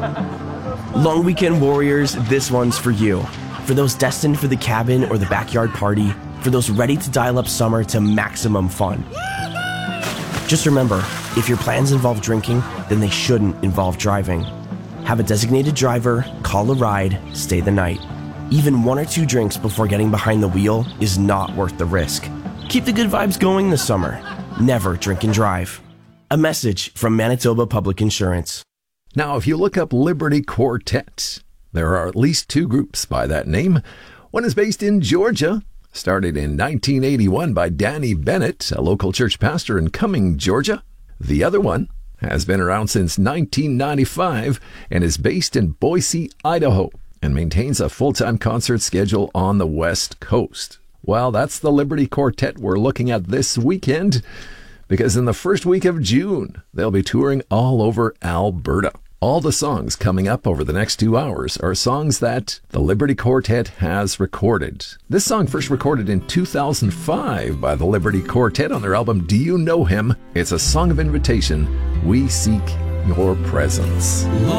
Long weekend warriors, this one's for you. For those destined for the cabin or the backyard party, for those ready to dial up summer to maximum fun. Just remember, if your plans involve drinking, then they shouldn't involve driving. Have a designated driver, call a ride, stay the night. Even 1 or 2 drinks before getting behind the wheel is not worth the risk. Keep the good vibes going this summer. Never drink and drive. A message from Manitoba Public Insurance. Now, if you look up Liberty Quartet, there are at least 2 groups by that name. One is based in Georgia, started in 1981 by Danny Bennett, a local church pastor in Cumming, Georgia. The other one has been around since 1995 and is based in Boise, Idaho, and maintains a full-time concert schedule on the West Coast. Well, that's the Liberty Quartet we're looking at this weekend, because in the first week of June, they'll be touring all over Alberta. All the songs coming up over the next 2 hours are songs that the Liberty Quartet has recorded. This song first recorded in 2005 by the Liberty Quartet on their album Do You Know Him? It's a song of invitation. We seek your presence.